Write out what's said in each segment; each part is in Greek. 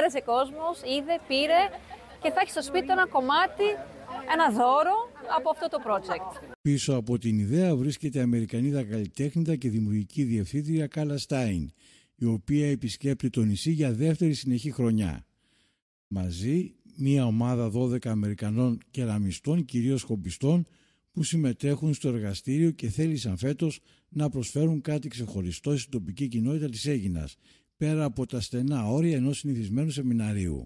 πέρασε κόσμος, είδε, πήρε και θα έχει στο σπίτι του ένα κομμάτι, ένα δώρο από αυτό το project. Πίσω από την ιδέα βρίσκεται η Αμερικανίδα καλλιτέχνητα και δημιουργική διευθύντρια Κάλα Στάιν, η οποία επισκέπτει το νησί για δεύτερη συνεχή χρονιά. Μαζί, μια ομάδα 12 Αμερικανών κεραμιστών, κυρίως χομπιστών, που συμμετέχουν στο εργαστήριο και θέλησαν φέτος να προσφέρουν κάτι ξεχωριστό στην τοπική κοινότητα της Αίγινας, πέρα από τα στενά όρια ενός συνηθισμένου σεμιναρίου.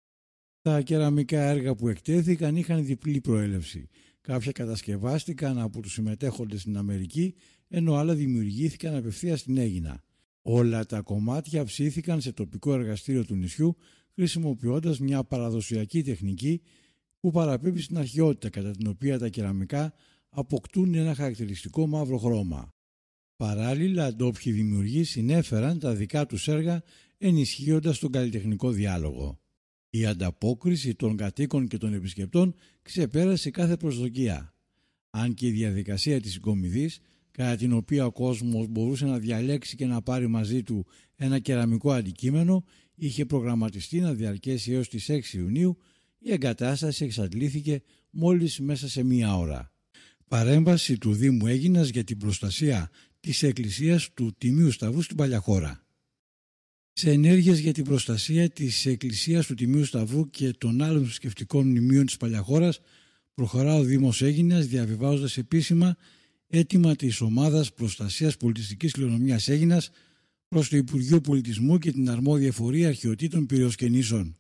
Τα κεραμικά έργα που εκτέθηκαν είχαν διπλή προέλευση. Κάποια κατασκευάστηκαν από τους συμμετέχοντες στην Αμερική, ενώ άλλα δημιουργήθηκαν απευθείας στην Αίγινα. Όλα τα κομμάτια ψήθηκαν σε τοπικό εργαστήριο του νησιού, χρησιμοποιώντας μια παραδοσιακή τεχνική που παραπέμπει στην αρχαιότητα, κατά την οποία τα κεραμικά αποκτούν ένα χαρακτηριστικό μαύρο χρώμα. Παράλληλα, ντόπιοι δημιουργοί συνέφεραν τα δικά τους έργα, ενισχύοντας τον καλλιτεχνικό διάλογο. Η ανταπόκριση των κατοίκων και των επισκεπτών ξεπέρασε κάθε προσδοκία. Αν και η διαδικασία της συγκομιδής, κατά την οποία ο κόσμος μπορούσε να διαλέξει και να πάρει μαζί του ένα κεραμικό αντικείμενο, είχε προγραμματιστεί να διαρκέσει έως τις 6 Ιουνίου, η εγκατάσταση εξαντλήθηκε μόλις μέσα σε μία ώρα. Παρέμβαση του Δήμου Αίγινας για την προστασία της Εκκλησίας του Τιμίου Σταυρού στην Παλιαχώρα. Σε ενέργειες για την προστασία της Εκκλησίας του Τιμίου Σταυρού και των άλλων θρησκευτικών μνημείων της Παλιαχώρας προχωρά ο Δήμος Αίγινας, διαβιβάζοντας επίσημα αίτημα της Ομάδας Προστασίας Πολιτιστικής Κληρονομιάς Αίγινας προς το Υπουργείο Πολιτισμού και την αρμόδια εφορία αρχαιοτήτων Πυραιοσκενήσεων.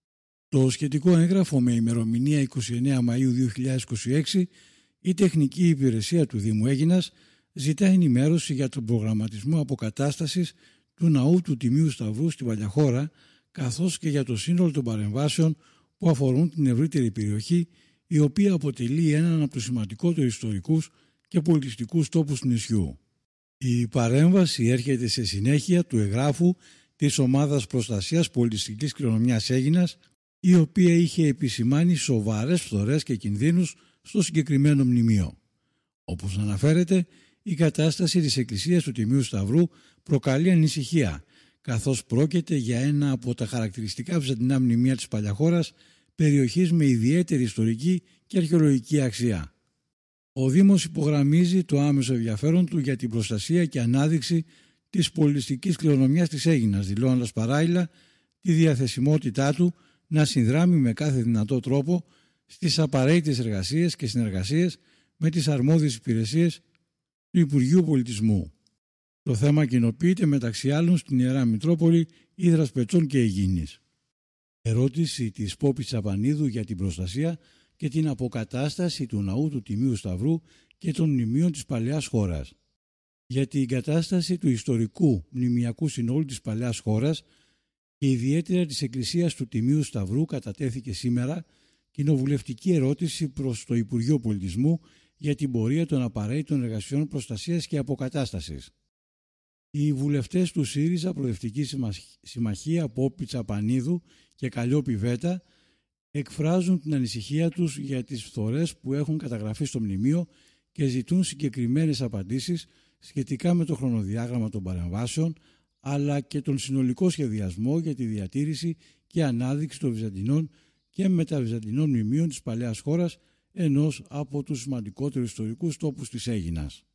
Το σχετικό έγγραφο με ημερομηνία 29 Μαΐου 2026, η Τεχνική Υπηρεσία του Δήμου Αίγινας ζητά ενημέρωση για τον προγραμματισμό αποκατάστασης του Ναού του Τιμίου Σταυρού στην Παλιαχώρα, καθώς και για το σύνολο των παρεμβάσεων που αφορούν την ευρύτερη περιοχή, η οποία αποτελεί έναν από τους σημαντικότερους ιστορικούς και πολιτιστικούς τόπους του νησιού. Η παρέμβαση έρχεται σε συνέχεια του εγγράφου της Ομάδας Προστασίας Πολιτιστικής Κληρονομιάς Αίγινας, η οποία είχε επισημάνει σοβαρές φθορές και κινδύνους στο συγκεκριμένο μνημείο. Όπως αναφέρεται, η κατάσταση της Εκκλησίας του Τιμίου Σταυρού προκαλεί ανησυχία, καθώς πρόκειται για ένα από τα χαρακτηριστικά βυζαντινά μνημεία της Παλιαχώρας, περιοχής με ιδιαίτερη ιστορική και αρχαιολογική αξία. Ο Δήμος υπογραμμίζει το άμεσο ενδιαφέρον του για την προστασία και ανάδειξη της πολιτιστικής κληρονομιάς της Αίγινας, δηλώνοντας παράλληλα τη διαθεσιμότητά του να συνδράμει με κάθε δυνατό τρόπο στις απαραίτητες εργασίες και συνεργασίες με τις αρμόδιες υπηρεσίες του Υπουργείου Πολιτισμού. Το θέμα κοινοποιείται μεταξύ άλλων στην Ιερά Μητρόπολη Ύδρας Πετσών και Αιγίνης. Ερώτηση της Πόπης Τσαπανίδου για την προστασία και την αποκατάσταση του Ναού του Τιμίου Σταυρού και των μνημείων της Παλαιάς Χώρας. Για την κατάσταση του ιστορικού μνημειακού συνόλου της Παλαιάς Χώρας και ιδιαίτερα της Εκκλησίας του Τιμίου Σταυρού κατατέθηκε σήμερα κοινοβουλευτική ερώτηση προς το Υπουργείο Πολιτισμού για την πορεία των απαραίτητων εργασιών προστασίας και αποκατάστασης. Οι βουλευτές του ΣΥΡΙΖΑ Προοδευτική Συμμαχία Πόπη Τσαπανίδου και Καλλιόπη Βέτα εκφράζουν την ανησυχία τους για τις φθορές που έχουν καταγραφεί στο μνημείο και ζητούν συγκεκριμένες απαντήσεις σχετικά με το χρονοδιάγραμμα των παρεμβάσεων, αλλά και τον συνολικό σχεδιασμό για τη διατήρηση και ανάδειξη των βυζαντινών και μεταβυζαντινών μνημείων της Παλαιάς Χώρας, ενός από τους σημαντικότερους ιστορικούς τόπους της Αίγινας.